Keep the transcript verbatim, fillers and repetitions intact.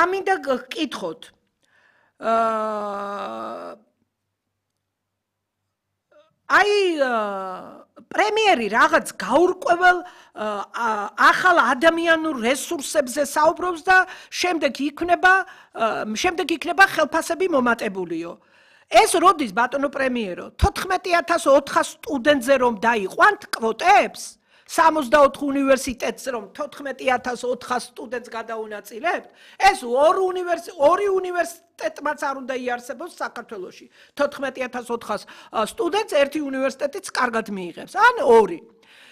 ამინდა გკითხოთ აი პრემიერი რაღაც გაურკვეველ ახალ ადამიანურ რესურსებზე საუბრობს და შემდეგ იქნება შემდეგ იქნება ხელფასები მომატებულიო. ეს როდის ბატონო პრემიერო თოთხმეტი ათას ოთხას სტუდენტზე რომ დაიყვანთ კვოტებს სამოცდაოთხ უნივერსიტეტს რომ თოთხმეტი ათას ოთხას სტუდენტს გადაუნაწილებთ ეს ორი უნივერსიტეტმაც არ უნდა იარსებოს საქართველოში თოთხმეტი ათას ოთხას სტუდენტს ერთი უნივერსიტეტიც კარგად მიიღებს ან ორი